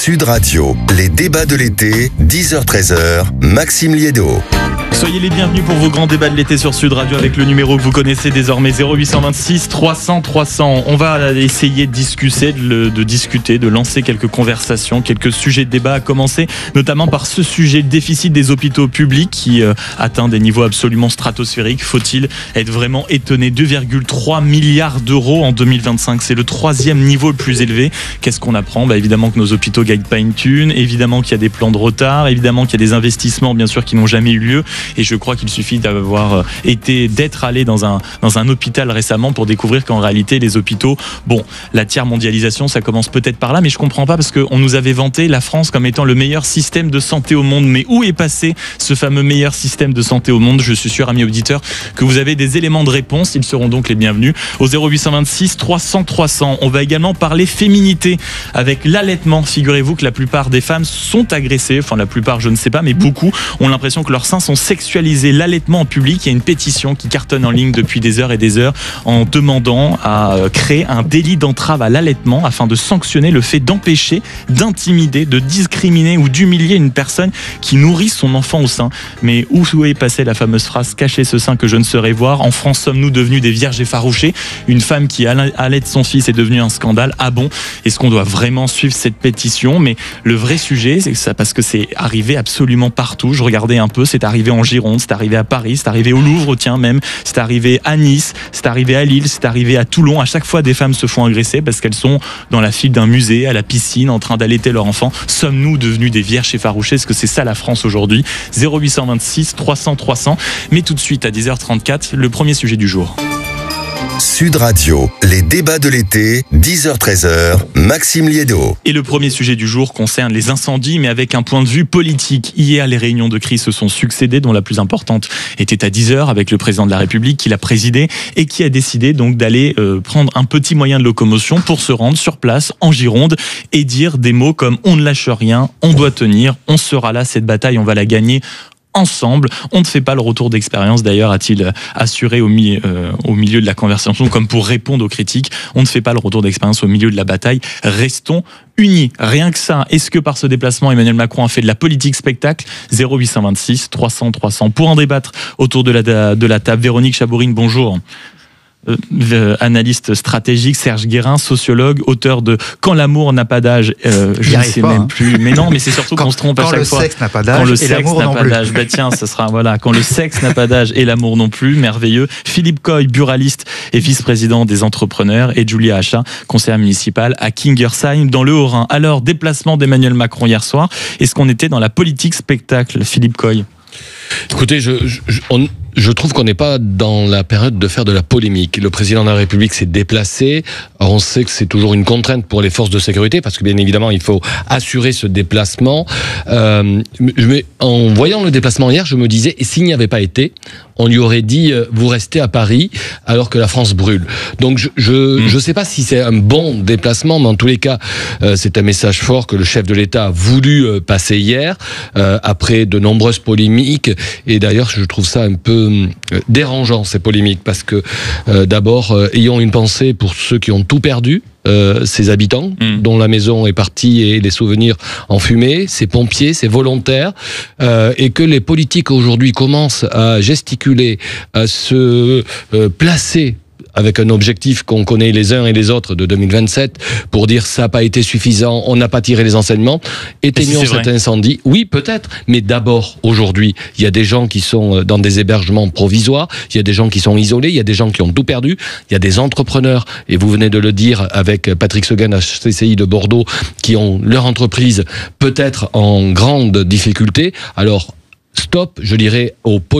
Sud Radio, les débats de l'été, 10h-13h, Maxime Liédo. Soyez les bienvenus pour vos grands débats de l'été sur Sud Radio avec le numéro que vous connaissez désormais, 0826 300 300. On va essayer de discuter, de lancer quelques conversations, quelques sujets de débat, à commencer notamment par ce sujet, le déficit des hôpitaux publics qui atteint des niveaux absolument stratosphériques. Faut-il être vraiment étonné? 2,3 milliards d'euros en 2025, c'est le troisième niveau le plus élevé. Qu'est-ce qu'on apprend? Évidemment que nos hôpitaux gagnent pas une thune, évidemment qu'il y a des plans de retard, évidemment qu'il y a des investissements bien sûr qui n'ont jamais eu lieu. Et je crois qu'il suffit d'être allé dans un hôpital récemment pour découvrir qu'en réalité les hôpitaux, la tiers-mondialisation ça commence peut-être par là, mais je comprends pas parce qu'on nous avait vanté la France comme étant le meilleur système de santé au monde. Mais où est passé ce fameux meilleur système de santé au monde? Je suis sûr, amis auditeurs, que vous avez des éléments de réponse. Ils seront donc les bienvenus au 0826 300 300. On va également parler féminité avec l'allaitement. Figurez-vous que la plupart des femmes sont agressées, enfin la plupart je ne sais pas, mais beaucoup ont l'impression que leurs seins sont sexualiser l'allaitement en public. Il y a une pétition qui cartonne en ligne depuis des heures et des heures en demandant à créer un délit d'entrave à l'allaitement afin de sanctionner le fait d'empêcher, d'intimider, de discriminer ou d'humilier une personne qui nourrit son enfant au sein. Mais où est passée la fameuse phrase « Cachez ce sein que je ne saurais voir ». En France, sommes-nous devenus des vierges effarouchées? Une femme qui allaite son fils est devenue un scandale. Ah bon? Est-ce qu'on doit vraiment suivre cette pétition? Mais le vrai sujet, c'est ça, parce que c'est arrivé absolument partout. Je regardais un peu, c'est arrivé en Gironde, c'est arrivé à Paris, c'est arrivé au Louvre, même, c'est arrivé à Nice, c'est arrivé à Lille, c'est arrivé à Toulon. À chaque fois, des femmes se font agresser parce qu'elles sont dans la file d'un musée, à la piscine, en train d'allaiter leur enfant. Sommes-nous devenus des vierges effarouchées? Est-ce que c'est ça la France aujourd'hui? 0826 300 300. Mais tout de suite, à 10h34, le premier sujet du jour. Sud Radio, les débats de l'été, 10h-13h, Maxime Liédo. Et le premier sujet du jour concerne les incendies, mais avec un point de vue politique. Hier, les réunions de crise se sont succédées, dont la plus importante était à 10h avec le président de la République qui l'a présidé et qui a décidé donc d'aller prendre un petit moyen de locomotion pour se rendre sur place en Gironde et dire des mots comme « on ne lâche rien, on doit tenir, on sera là, cette bataille, on va la gagner ». Ensemble, on ne fait pas le retour d'expérience, d'ailleurs a-t-il assuré au milieu de la conversation, comme pour répondre aux critiques. On ne fait pas le retour d'expérience au milieu de la bataille, restons unis. Rien que ça. Est-ce que par ce déplacement, Emmanuel Macron a fait de la politique spectacle? 0826 300 300. Pour en débattre autour de la table, Véronique Chabourine, bonjour. Analyste stratégique, Serge Guérin, sociologue, auteur de Quand l'amour n'a pas d'âge, je ne sais même plus. Mais non, mais c'est surtout qu'on se trompe à chaque fois. Quand le sexe n'a pas d'âge et l'amour non plus. Tiens, ça sera quand le sexe n'a pas d'âge et l'amour non plus, merveilleux. Philippe Coy, buraliste et vice-président des entrepreneurs, et Julia Achat, conseillère municipale à Kingersheim dans le Haut-Rhin. Alors, déplacement d'Emmanuel Macron hier soir. Est-ce qu'on était dans la politique spectacle, Philippe Coy? Écoutez, je trouve qu'on n'est pas dans la période de faire de la polémique. Le président de la République s'est déplacé. Alors on sait que c'est toujours une contrainte pour les forces de sécurité parce que bien évidemment il faut assurer ce déplacement. Mais en voyant le déplacement hier, je me disais, et s'il n'y avait pas été, on lui aurait dit vous restez à Paris alors que la France brûle. Donc je sais pas si c'est un bon déplacement, mais en tous les cas c'est un message fort que le chef de l'État a voulu passer hier après de nombreuses polémiques. Et d'ailleurs je trouve ça un peu dérangeant ces polémiques parce que d'abord ayons une pensée pour ceux qui ont tout perdu. Ces habitants dont la maison est partie et les souvenirs en fumée, ces pompiers, ces volontaires, et que les politiques aujourd'hui commencent à gesticuler, à se placer avec un objectif qu'on connaît les uns et les autres de 2027, pour dire ça n'a pas été suffisant, on n'a pas tiré les enseignements, éteignons cet incendie. Oui, peut-être, mais d'abord, aujourd'hui, il y a des gens qui sont dans des hébergements provisoires, il y a des gens qui sont isolés, il y a des gens qui ont tout perdu, il y a des entrepreneurs, et vous venez de le dire avec Patrick Seguin, HCCI de Bordeaux, qui ont leur entreprise peut-être en grande difficulté. Alors, stop, je dirais, aux